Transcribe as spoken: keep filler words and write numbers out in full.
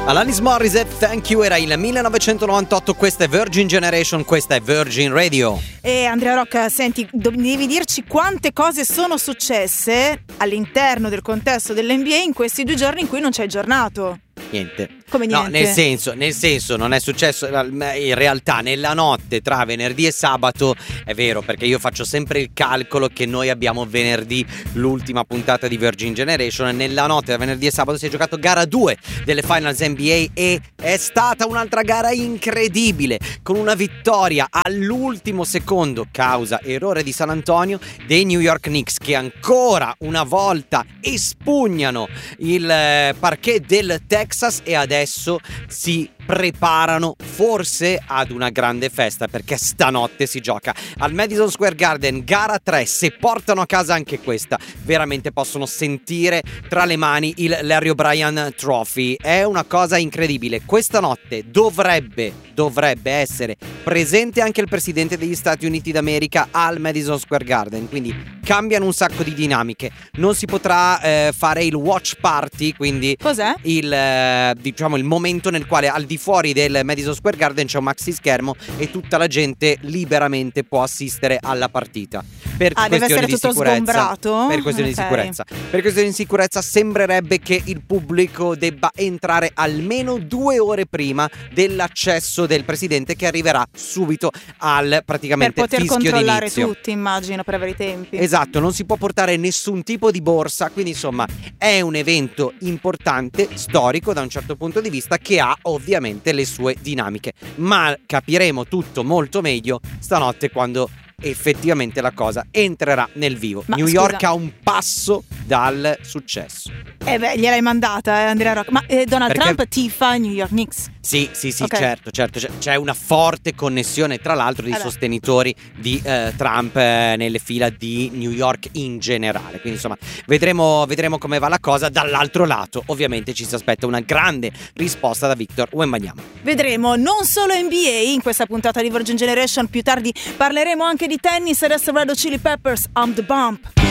Alanis Morissette, Thank You, era il millenovecentonovantotto, questa è Virgin Generation, questa è Virgin Radio. E Andrea Rocca, senti, devi dirci quante cose sono successe all'interno del contesto dell'N B A in questi due giorni in cui non c'è aggiornato. Niente. Come niente? No, nel senso, nel senso non è successo in realtà nella notte tra venerdì e sabato, è vero, perché io faccio sempre il calcolo che noi abbiamo venerdì l'ultima puntata di Virgin Generation, nella notte tra venerdì e sabato si è giocato gara due delle Finals N B A e è stata un'altra gara incredibile, con una vittoria all'ultimo secondo causa errore di San Antonio dei New York Knicks, che ancora una volta espugnano il parquet del Texas e adesso si preparano forse ad una grande festa, perché stanotte si gioca al Madison Square Garden, gara tre. Se portano a casa anche questa, veramente possono sentire tra le mani il Larry O'Brien Trophy. È una cosa incredibile. Questa notte dovrebbe dovrebbe essere presente anche il presidente degli Stati Uniti d'America al Madison Square Garden, quindi cambiano un sacco di dinamiche. Non si potrà eh, fare il watch party, quindi cos'è? il eh, diciamo il momento nel quale al di fuori del Madison Square Garden c'è un maxi schermo e tutta la gente liberamente può assistere alla partita. Per ah, deve essere di tutto sicurezza, sgombrato? Per questioni okay. di sicurezza. Per questioni di sicurezza sembrerebbe che il pubblico debba entrare almeno due ore prima dell'accesso del presidente, che arriverà subito al praticamente per poter fischio controllare d'inizio. tutti, immagino, per avere i tempi. Esatto, non si può portare nessun tipo di borsa, quindi insomma è un evento importante, storico da un certo punto di vista, che ha ovviamente le sue dinamiche, ma capiremo tutto molto meglio stanotte quando effettivamente la cosa entrerà nel vivo. Ma New scusa. York ha un passo dal successo. Eh beh, gliel'hai mandata, eh, Andrea Rocca. Ma eh, Donald Perché... Trump tifa New York Knicks? Sì, sì, sì, okay. certo, certo. C'è, c'è una forte connessione, tra l'altro, di eh sostenitori di eh, Trump eh, nelle fila di New York in generale. Quindi, insomma, vedremo, vedremo come va la cosa. Dall'altro lato, ovviamente, ci si aspetta una grande risposta da Victor Wembanyama. Vedremo non solo N B A in questa puntata di Virgin Generation. Più tardi parleremo anche di tennis. Adesso Red Hot Chili Peppers, I'm the Bump.